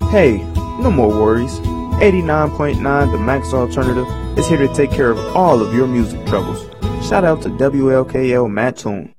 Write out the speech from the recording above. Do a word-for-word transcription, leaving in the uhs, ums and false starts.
Hey, no more worries. eighty-nine point nine The Max Alternative is here to take care of all of your music troubles. Shout out to W L K L Mattoon.